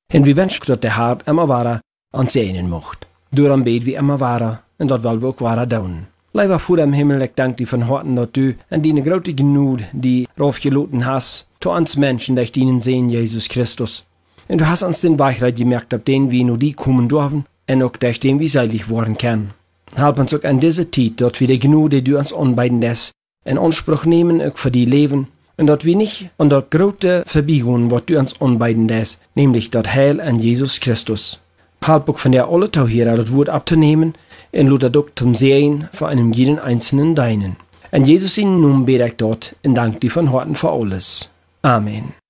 En wie wens dat de Heer immer ware aan zijnen mocht. Daarom bid we immer ware, en dat wil we ook ware doen. Lieber Vader im Himmel, ich danke dir von Herzen, dass du an die große Gnade, die raufgeloten hast, zu uns Menschen, durch dienen sehen, Jesus Christus. Und du hast uns den Weisheit gemerkt, ab denen wir nur die kommen dürfen, und auch durch den wir seilig worden können. Help uns auch an diese Zeit, dass wir die Gnade, die du uns anbieten lässt, in Anspruch nehmen, auch für die Leben, und dass wir nicht an das große Verbiegen, was du uns anbieten lässt, nämlich das Heil an Jesus Christus. Help auch von der alle Tau hier, das Wort abzunehmen, und lud das auch zum Sehen für einen jeden einzelnen deinen. In Jesus in Namen bete ich dort und danke dir von Herzen für alles. Amen.